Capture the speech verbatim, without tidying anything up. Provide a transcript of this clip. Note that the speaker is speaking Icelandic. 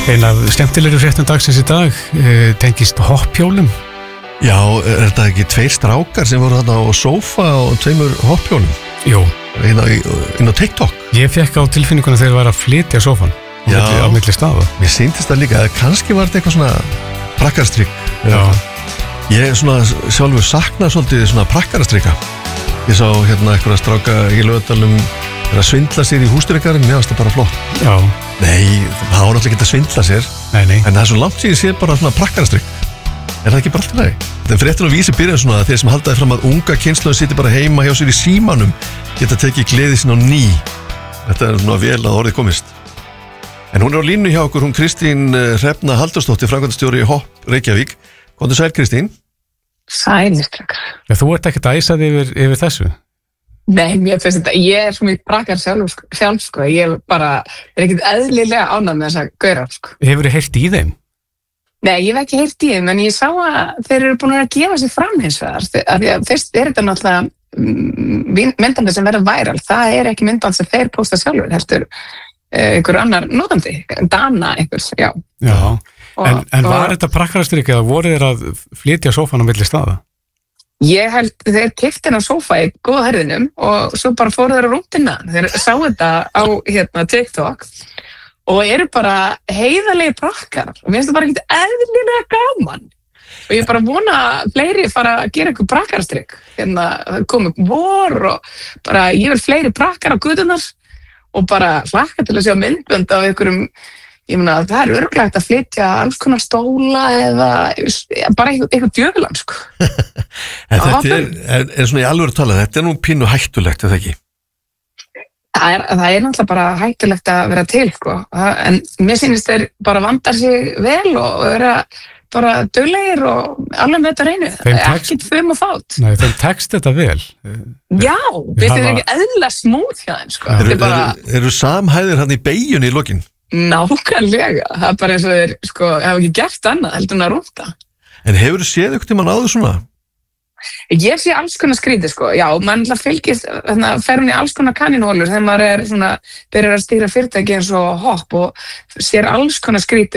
Ein af skemmtilegri fréttum dagsins í dag uh, tengist hopphjólum. Já, er þetta ekki tveir strákar sem voru þarna á sófa og tveimur hopphjólum? Jú. Inn á, inn á TikTok? Ég fekk á tilfinninguna þegar þeir var að flytja sófan á Já. milli, á milli staða. Mér sýndist það líka, kannski var þetta eitthvað svona prakkarstrykk. Já. Ég er svona sjálfur saknað svolítið svona prakkarastrykka. Ég sá hérna eitthvað stráka í Laugardalnum að svindla sér í húsdýragarðinn, mér fannst það bara flott. Já. Nei, það var náttúrulega ekki að svindla sér. Nei, nei. En það er svo langt síðan sé bara svona prakkarastrykk. Er það ekki bara alltaf næg? Þegar fréttin og vísi byrjar svona að þeir sem haldaði fram að unga kynslóð sitja bara heima hjá sér í símanum geta tekið gleði sín á ný. Þetta er svona vel að orðið komist. En hún er á línu hjá okkur, hún Kristín Hrefna Halldórsdóttir, framkvæmdastjóri í Hopp Reykjavík. Komdu sæl, Kristín. Sælistrakkar. Ja, þú ert ekkert æsað yfir, yfir þessu? Nei, mér finnst þetta, ég er svo mikið prakkar sjálf, sjálf sko, ég bara er ekkert eðlilega ánægð með þessa gaurar, sko. Hefurðu heyrt í þeim? Nei, ég hef ekki heyrt í þeim, en ég sá að þeir eru búin að gefa sig fram hins vegar, af því að fyrst er þetta náttúrulega myndandi sem verður væral, það er ekki myndandi sem þeir posta sjálfur, heldur einhver annar notandi, Dana einhvers, já. Já, og, en, en var og, þetta prakkarastrykk eða voru þeir að flytja sófan á milli staða? Ég held þeir keyptu inn á sófa í góða herðinum og svo bara fóru þeir á rúndina, þeir sá þetta á hérna, TikTok og eru bara heiðarlegi prakkar og mér finnst það bara ekkert eðlilega gaman og ég bara vona að fleiri fara að gera eitthvað prakkarstrykk hérna komið vor og bara ég vil fleiri prakkar á göturnar og bara hlakka til að sjá myndbönd af einhverjum, ég meina það er örugglega hægt að flytja alls konar stóla eða bara eitthvað, eitthvað djöfulan sko. En þetta er, er, er svona í alvöru talað, þetta er nú pínu hættulegt, eða ekki? Það er, það er náttúrulega bara hættulegt að vera til, sko. En mér sýnist þeir bara vandar sig vel og vera bara duglegir og alveg með þetta reynu. Það er ekkert fum og fát. Nei, þeim tekst þetta vel. Já, við erum ekki eðlilega smúð hjá þeim, sko. Eru, bara... eru, eru samhæðir hann í beigjunni í lokin? Nákvæmlega. Það er bara eins og þeir, sko, hafa ekki gert annað, heldur hún að rúnta. En hefur þú séð eitthvað tímann áður svona? Ég sé alls konar skrítið sko, já, mann fylgist, þannig að fer hún í alls konar kaninhólur þegar maður er svona, byrjar að stýra fyrirtæki eins og Hopp og sér alls konar skrítið